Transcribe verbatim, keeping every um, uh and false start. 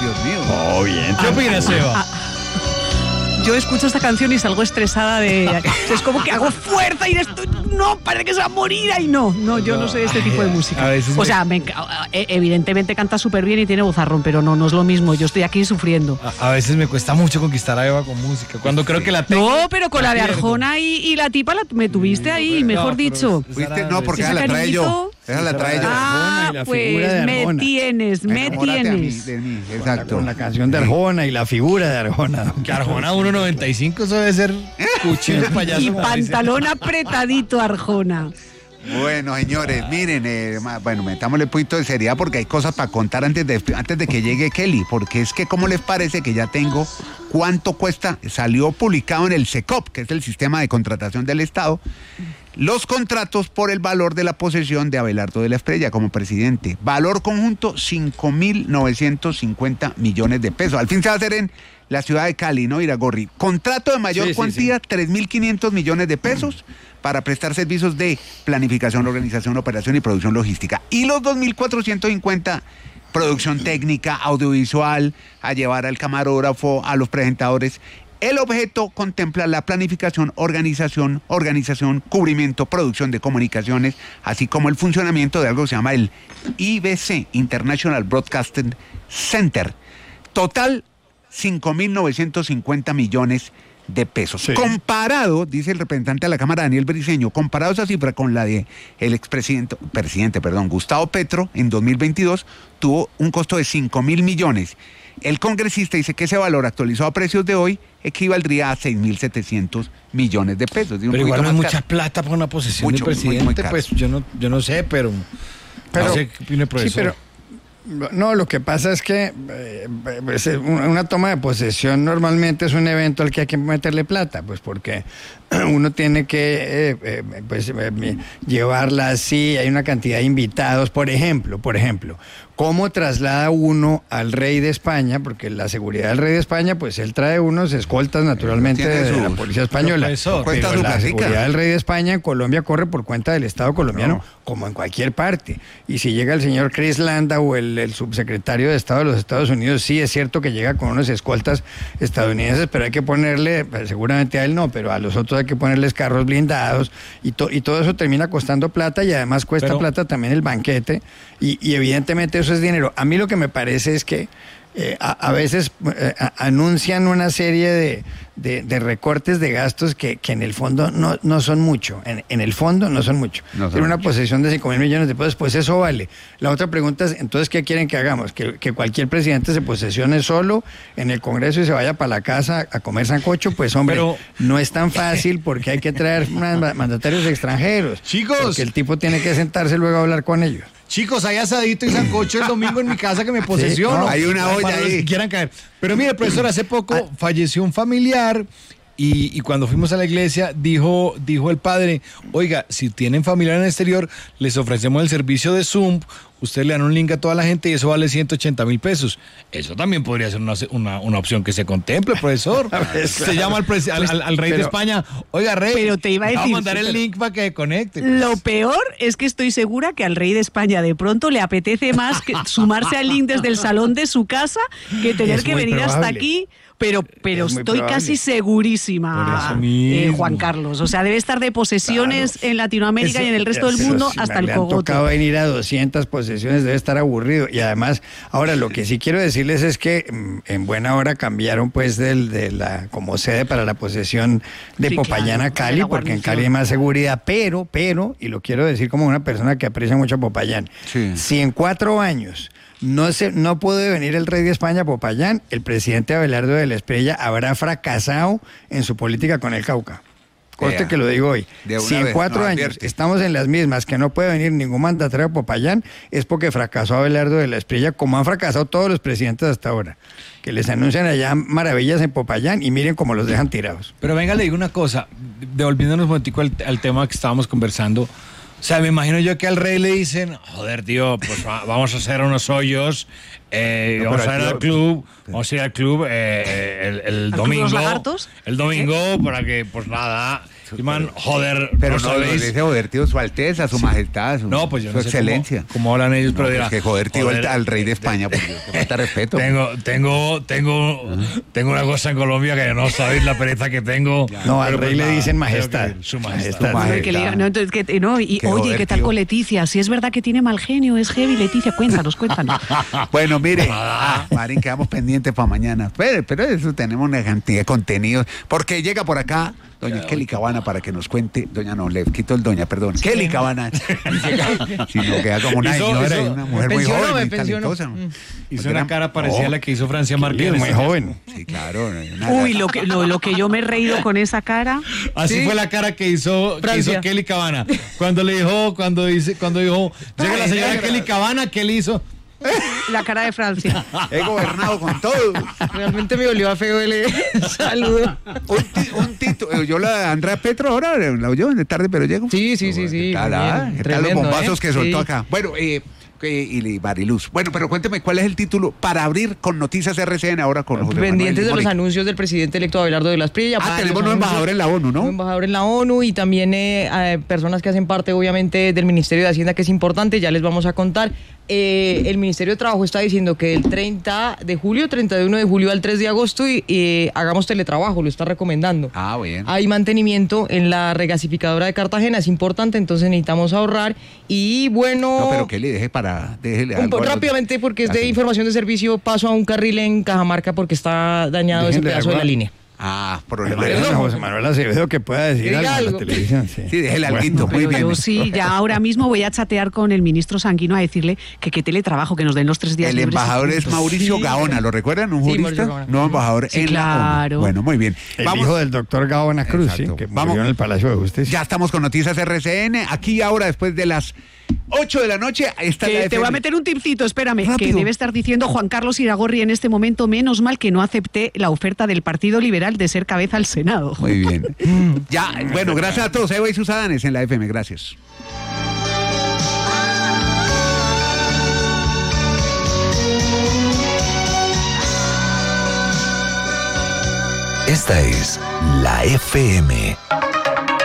Dios mío. Oh, bien. ¿Qué opinas, Eva? Yo escucho esta canción y salgo estresada de... Es como que hago fuerza y esto... No, parece que se va a morir. Ay, no, no, yo no, no sé de este tipo de música. O sea, me, evidentemente canta súper bien y tiene vozarrón, pero no, no es lo mismo. Yo estoy aquí sufriendo. A, a veces me cuesta mucho conquistar a Eva con música. Cuando creo que la tengo... No, pero con la, la de Arjona y, y la tipa la, me tuviste ahí, no, mejor no, dicho. Fuiste, no, porque esa la trae yo. Esa la trae yo. Ah, pues me tienes, me tienes. De mí, exacto. Con la canción de Arjona y la figura de Arjona. Que Arjona uno noventa y cinco, eso debe ser cuchillo payaso. Y pantalón apretadito, Arjona. Bueno, señores, miren, eh, bueno, metámosle un poquito de seriedad porque hay cosas para contar antes de, antes de que llegue Kelly, porque es que, ¿cómo les parece que ya tengo cuánto cuesta? Salió publicado en el SECOP, que es el sistema de contratación del Estado, los contratos por el valor de la posesión de Abelardo de la Espriella como presidente. Valor conjunto, cinco mil novecientos cincuenta millones de pesos. Al fin se va a hacer en la ciudad de Cali, ¿no, Iragorri? Contrato de mayor sí, cuantía, sí, sí. tres mil quinientos millones de pesos para prestar servicios de planificación, organización, operación y producción logística. Y los dos mil cuatrocientos cincuenta, producción técnica, audiovisual, a llevar al camarógrafo, a los presentadores. El objeto contempla la planificación, organización, organización, cubrimiento, producción de comunicaciones, así como el funcionamiento de algo que se llama el I B C, International Broadcasting Center. Total, cinco mil novecientos cincuenta millones de pesos. Sí. Comparado, dice el representante de la Cámara, Daniel Briceño, comparado esa cifra con la de el expresidente, presidente, perdón, Gustavo Petro, en dos mil veintidós, tuvo un costo de cinco mil millones. El congresista dice que ese valor actualizado a precios de hoy equivaldría a seis mil setecientos millones de pesos. Pero igual no es mucha plata por una posesión mucho, del presidente, muy, muy pues yo no, yo no sé, pero, pero no sé qué opina el profesor. Sí, pero no, lo que pasa es que eh, pues, una toma de posesión normalmente es un evento al que hay que meterle plata, pues porque uno tiene que eh, eh, pues, eh, llevarla así, hay una cantidad de invitados, por ejemplo, por ejemplo, ¿cómo traslada uno al rey de España? Porque la seguridad del rey de España, pues él trae unos escoltas naturalmente de su, la policía española, pero, pero la seguridad del rey de España en Colombia corre por cuenta del Estado colombiano, no. como en cualquier parte, y si llega el señor Chris Landau, el, el subsecretario de Estado de los Estados Unidos, sí es cierto que llega con unos escoltas estadounidenses, pero hay que ponerle, seguramente a él no, pero a los otros hay que ponerles carros blindados y, to, y todo eso termina costando plata y además cuesta Pero... plata también el banquete y, y evidentemente eso es dinero. A mí lo que me parece es que eh, a, a veces eh, a, anuncian una serie de, de, de recortes de gastos que, que en el fondo no, no son mucho, en, en el fondo no son mucho. No Tiene una mucho. posesión de cinco mil millones de pesos, pues eso vale. La otra pregunta es, entonces, ¿qué quieren que hagamos? ¿Que, que cualquier presidente se posesione solo en el Congreso y se vaya para la casa a comer sancocho? Pues hombre, Pero... no es tan fácil porque hay que traer mandatarios extranjeros. Chicos. Porque el tipo tiene que sentarse luego a hablar con ellos. Chicos, hay asadito y sancocho el domingo en mi casa que me posesiono. Sí, no, hay una olla ahí. Que quieran caer. Pero mire, profesor, hace poco ah. falleció un familiar y, y cuando fuimos a la iglesia dijo, dijo el padre, oiga, si tienen familiar en el exterior, les ofrecemos el servicio de Zoom, usted le dan un link a toda la gente y eso vale ciento ochenta mil pesos. Eso también podría ser una, una, una opción que se contemple, profesor. Se llama al, presi- al, al, al rey pero, de España, oiga, rey, pero te iba a decir, vamos a mandar el link para que conecte. Lo peor es que estoy segura que al rey de España de pronto le apetece más que sumarse al link desde el salón de su casa que tener es que venir probable. hasta aquí. Pero, pero estoy probable. casi segurísima, eh, Juan Carlos. O sea, debe estar de posesiones claro. en Latinoamérica eso, y en el resto del mundo si hasta el le cogote. Han tocado venir a doscientas posesiones, debe estar aburrido. Y además, ahora lo que sí quiero decirles es que en buena hora cambiaron pues del, de la como sede para la posesión de sí, Popayán claro, a Cali, porque en Cali hay más seguridad. Pero, pero, y lo quiero decir como una persona que aprecia mucho a Popayán, sí. si en cuatro años No, se, no puede venir el rey de España a Popayán, el presidente Abelardo de la Espriella habrá fracasado en su política con el Cauca. Coste que lo digo hoy. Si en vez, cuatro no, años advierte. estamos en las mismas, que no puede venir ningún mandatario a Popayán, es porque fracasó Abelardo de la Espriella, como han fracasado todos los presidentes hasta ahora, que les anuncian allá maravillas en Popayán y miren cómo los dejan tirados. Pero venga, le digo una cosa, devolviéndonos un momentico al, al tema que estábamos conversando. O sea, me imagino yo que al rey le dicen, joder, tío, pues va, vamos a hacer unos hoyos, eh, no, vamos a ir al club, vamos a ir al club eh, el, el domingo. ¿Los lagartos? El domingo, ¿Qué? para que, pues nada, Eso, Y man, pero- joder, Pero ¿no no, no sabéis? dice joder, tío, su alteza, su majestad, su, No, pues yo su no sé excelencia. Cómo, cómo hablan ellos, pero No, dirá, es que joder, tío, joder, al, al rey de España, por Dios, con falta de respeto. Tengo, tengo, tengo, tengo una cosa en Colombia que no sabéis la pereza que tengo. No, al Pero rey pues le nada, dicen creo que majestad. Su majestad. Majestad. Majestad. No, que le diga- no, entonces, que- no, y Qué oye, joder, ¿qué tal tío. con Leticia? Si es verdad que tiene mal genio, es heavy, Leticia, cuéntanos, cuéntanos. Bueno, mire, ah, Marín, quedamos pendientes para mañana. Pero, pero eso tenemos una cantidad de contenidos. Porque llega por acá doña Kelly Cabana para que nos cuente. Doña no, le quito el doña, perdón. Kelly Cabana. Sino queda como una Hizo- señora hizo- y una mujer me muy pensionó, joven, me muy pensionó. talentosa. Hizo Porque una era- cara parecida a la que hizo Francia Márquez. Muy joven. Sí, claro. una- Uy, lo que, lo, lo que yo me he reído con esa cara. Así Sí. fue la cara que hizo, que Francia. hizo Kelly Cabana. Cuando le dijo, cuando dice, cuando dijo, llega la Ay, señora negra. Kelly Cabana, ¿qué le hizo? La cara de Francia. He gobernado con todo. Realmente me olió a feo el saludo. Un, ti- un título. Yo la Andrea Petro ahora la oyó de tarde, pero llego. Sí, sí, sí, sí. ¿Qué tal, muy ah? bien. ¿Qué tal los Tremendo, bombazos ¿eh? que soltó Sí. acá? Bueno, eh, eh, y Mariluz. Bueno, pero cuénteme cuál es el título para abrir con Noticias R C N ahora con José Pendientes Manuel de los Mónica. anuncios del presidente electo Abelardo de las Prilla. Ah, tenemos un embajador en la ONU, ¿no? Un embajador en la ONU y también eh, eh, personas que hacen parte, obviamente, del Ministerio de Hacienda, que es importante, ya les vamos a contar. Eh, el Ministerio de Trabajo está diciendo que del treinta de julio, treinta y uno de julio al tres de agosto, y, eh, hagamos teletrabajo, lo está recomendando. Ah, bien. Hay mantenimiento en la regasificadora de Cartagena, es importante, entonces necesitamos ahorrar. Y bueno... No, pero que le deje para. Déjele Un algo po- a los- rápidamente, porque es de Así. información de servicio, paso a un carril en Cajamarca porque está dañado Déjenle ese pedazo de agua. la línea. Ah, problema. Déjame de- a José Manuel Acevedo que pueda decir Diga algo en la algo. televisión. Sí, Sí, déjele Bueno. alguito. Muy Pero bien. yo sí, ya ahora mismo voy a chatear con el ministro Sanguino a decirle que qué teletrabajo, que nos den los tres días El libres y embajador es punto. Mauricio Sí. Gaona, ¿lo recuerdan? Un Sí, jurista. Mauricio Gaona. No, embajador Sí, en la claro. ONU. Bueno, muy bien. El Vamos. hijo del doctor Gaona Cruz, Exacto. sí, que Vamos. murió en el Palacio de Justicia. Ya estamos con Noticias R C N. Aquí ahora, después de las ocho de la noche, está Que la te F M. voy a meter un tipcito, espérame, Rápido. que debe estar diciendo Juan Carlos Iragorri en este momento, menos mal que no acepté la oferta del Partido Liberal de ser cabeza al Senado. Muy bien. Ya, bueno, gracias a todos. Eva y sus Adanes en la F M. Gracias. Esta es la F M.